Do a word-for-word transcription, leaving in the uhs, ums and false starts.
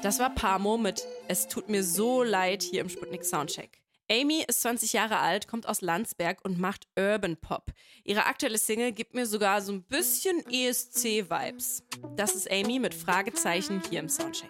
Das war Pamo mit Es tut mir so leid hier im Sputnik Soundcheck. Amy ist zwanzig Jahre alt, kommt aus Landsberg und macht Urban Pop. Ihre aktuelle Single gibt mir sogar so ein bisschen E S C-Vibes. Das ist Amy mit Fragezeichen hier im Soundcheck.